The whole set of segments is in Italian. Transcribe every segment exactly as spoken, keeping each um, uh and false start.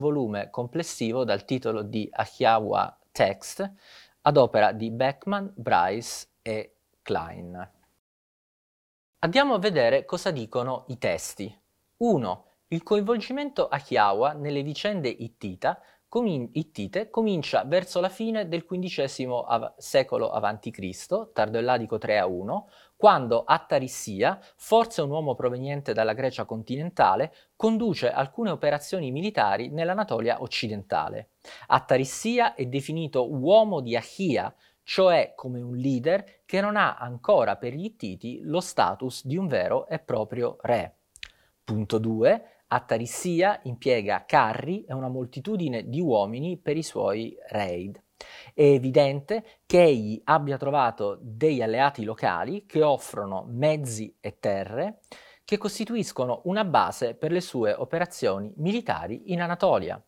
volume complessivo dal titolo di Ahhiyawa Text, ad opera di Beckman, Bryce e Klein. Andiamo a vedere cosa dicono i testi. uno. Il coinvolgimento Ahhiyawa nelle vicende ittita, comin- ittite comincia verso la fine del quindicesimo av- secolo avanti Cristo, tardo elladico tre a uno, quando Attarissia, forse un uomo proveniente dalla Grecia continentale, conduce alcune operazioni militari nell'Anatolia occidentale. Attarissia è definito uomo di Achia, cioè come un leader che non ha ancora per gli Ittiti lo status di un vero e proprio re. Punto due. Attarissia impiega carri e una moltitudine di uomini per i suoi raid. È evidente che egli abbia trovato degli alleati locali che offrono mezzi e terre che costituiscono una base per le sue operazioni militari in Anatolia.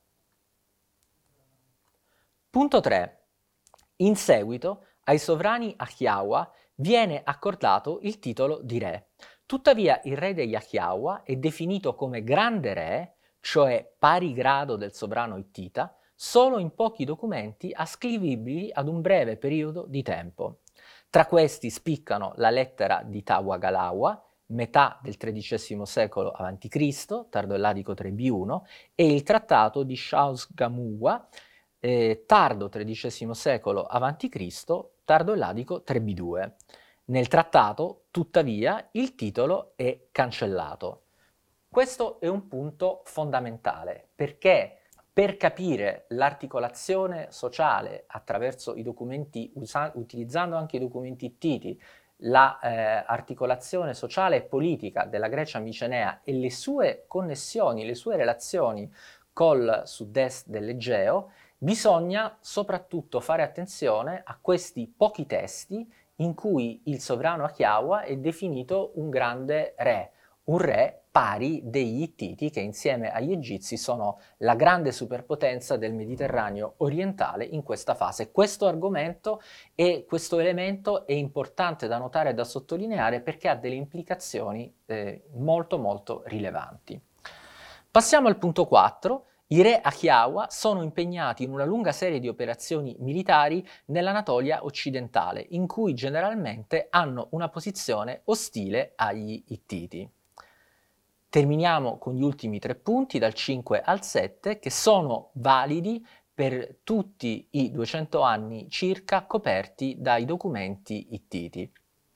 Punto tre. In seguito ai sovrani Ahhiyawa viene accordato il titolo di re. Tuttavia il re degli Ahhiyawa è definito come grande re, cioè pari grado del sovrano ittita, solo in pochi documenti ascrivibili ad un breve periodo di tempo. Tra questi spiccano la lettera di Tawa-Galawa, metà del tredicesimo secolo avanti Cristo, tardo elladico tre B uno, e il trattato di Shausgamuwa, eh, tardo tredicesimo secolo avanti Cristo, tardo elladico tre B due. Nel trattato, tuttavia, il titolo è cancellato. Questo è un punto fondamentale, perché per capire l'articolazione sociale attraverso i documenti, usa- utilizzando anche i documenti ittiti, l'articolazione la, eh, sociale e politica della Grecia micenea e le sue connessioni, le sue relazioni col sud-est dell'Egeo, bisogna soprattutto fare attenzione a questi pochi testi in cui il sovrano Ahhiyawa è definito un grande re, un re pari degli Ittiti, che insieme agli Egizi sono la grande superpotenza del Mediterraneo orientale in questa fase. Questo argomento e questo elemento è importante da notare e da sottolineare perché ha delle implicazioni eh, molto molto rilevanti. Passiamo al punto quattro. I re Ahhiyawa sono impegnati in una lunga serie di operazioni militari nell'Anatolia occidentale, in cui generalmente hanno una posizione ostile agli Ittiti. Terminiamo con gli ultimi tre punti, dal cinque al sette, che sono validi per tutti i duecento anni circa coperti dai documenti ittiti.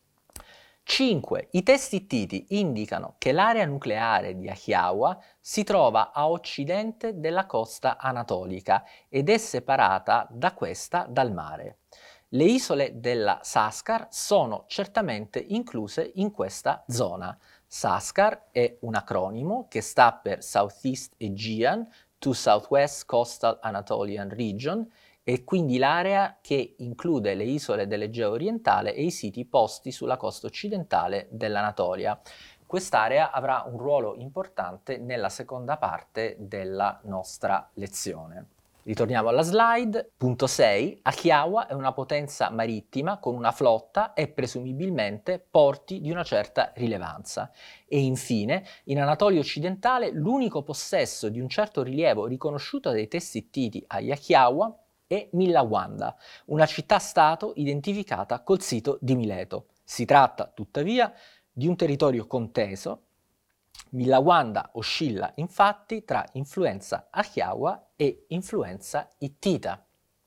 cinque. I testi ittiti indicano che l'area nucleare di Ahhiyawa si trova a occidente della costa anatolica ed è separata da questa dal mare. Le isole della Saskar sono certamente incluse in questa zona. Saskar è un acronimo che sta per Southeast Aegean to Southwest Coastal Anatolian Region e quindi l'area che include le isole dell'Egeo orientale e i siti posti sulla costa occidentale dell'Anatolia. Quest'area avrà un ruolo importante nella seconda parte della nostra lezione. Ritorniamo alla slide. Punto sei. Ahhiyawa è una potenza marittima con una flotta e presumibilmente porti di una certa rilevanza. E infine, in Anatolia occidentale, l'unico possesso di un certo rilievo riconosciuto dai testi ittiti agli Ahhiyawa è Millawanda, una città-stato identificata col sito di Mileto. Si tratta, tuttavia, di un territorio conteso. Millawanda oscilla infatti tra influenza Ahhiyawa e influenza ittita.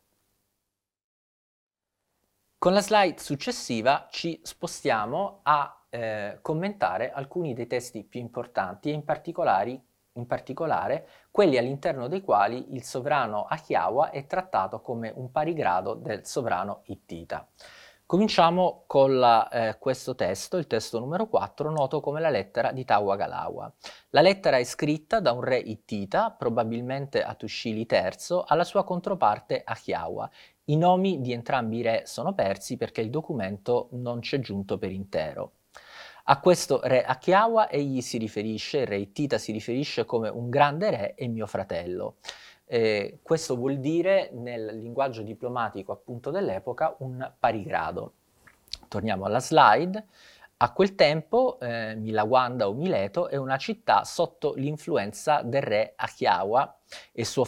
Con la slide successiva ci spostiamo a eh, commentare alcuni dei testi più importanti e in particolare, in particolare quelli all'interno dei quali il sovrano Ahhiyawa è trattato come un pari grado del sovrano ittita. Cominciamo con la, eh, questo testo, il testo numero quattro, noto come la lettera di Tawa-Galawa. La lettera è scritta da un re ittita, probabilmente Atushili terzo, alla sua controparte Ahhiyawa. I nomi di entrambi i re sono persi perché il documento non c'è giunto per intero. A questo re Ahhiyawa egli si riferisce, il re ittita si riferisce come un grande re e mio fratello. Eh, questo vuol dire, nel linguaggio diplomatico appunto dell'epoca, un parigrado. Torniamo alla slide. A quel tempo eh, Milawanda o Mileto è una città sotto l'influenza del re Ahhiyawa e suo